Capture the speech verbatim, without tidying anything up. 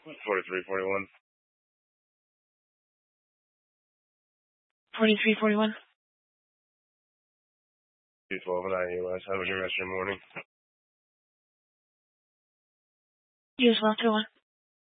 forty-three forty-one. forty-three forty-one. two twelve and I U S. Have a good rest of your morning. You as well, too.